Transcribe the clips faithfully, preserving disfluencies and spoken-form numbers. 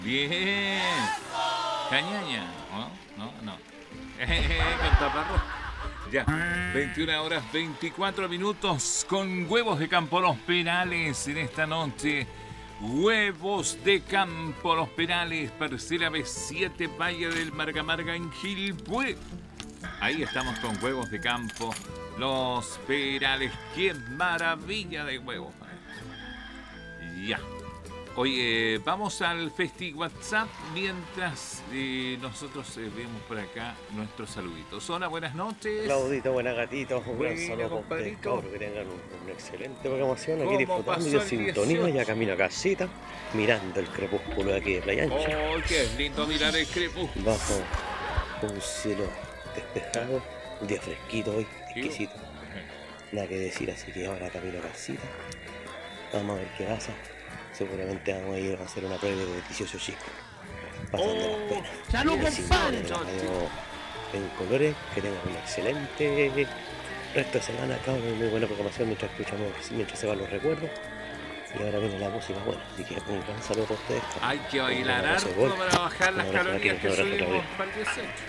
Bien. Cañaña. No, no, no. Con taparroja. Ya, veintiuna horas veinticuatro minutos con huevos de campo Los Perales en esta noche. Huevos de campo Los Perales, parcela B siete, Valle del Marga Marga en Gilpué. Ahí estamos con huevos de campo Los Perales. ¡Qué maravilla de huevos! Ya. Oye, vamos al Festi WhatsApp mientras eh, nosotros eh, vemos por acá nuestros saluditos. Hola, buenas noches. Claudito, buenas gatitos, un gran Buena, saludo para ustedes, cabros, que tengan un- una excelente programación aquí disfrutando y pasó de el sintonía, ya dieciocho? camino a casita, mirando el crepúsculo de aquí de Playa Ancha, ¡Oh, qué lindo mirar el crepúsculo! bajo un cielo despejado, un día fresquito hoy, exquisito, nada que decir, así que ahora camino a casita, vamos a ver qué pasa, seguramente vamos a ir a hacer una prueba de delicioso chico, pasando las ¡Oh! penas. ¡Salud, Y así, compadre! de la radio en colores, que tengan un excelente resto de semana, cabrón, muy buena programación mientras escuchamos, mientras se van los recuerdos. Y ahora viene la música buena, así que un gran saludo para ustedes. Hay que bailar harto para bajar las calorías que subimos para el dieciocho.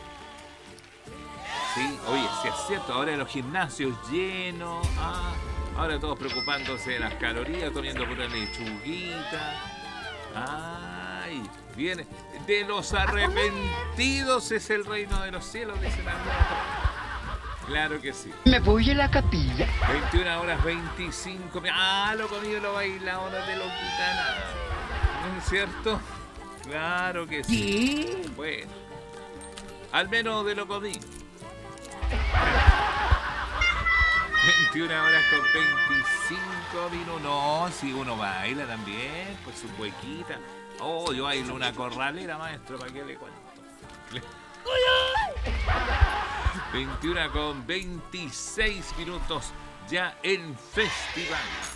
Sí, oye, sí es cierto, ahora los gimnasios llenos, ah, ahora todos preocupándose de las calorías, comiendo pura lechuguita. Ay, viene, de los arrepentidos es el reino de los cielos, dicen algunos. Claro que sí. Me voy a la capilla. veintiuna horas veinticinco. Ah, lo comido lo bailado, no te lo quitan nada. ¿No es cierto? Claro que sí. ¿Qué? Bueno, al menos de lo comí. veintiuna horas con veinticinco minutos. No, si uno baila también, pues su huequita. Oh, yo bailo una corralera, maestro, ¿para qué le cuento? veintiuna con veintiséis minutos ya en festival.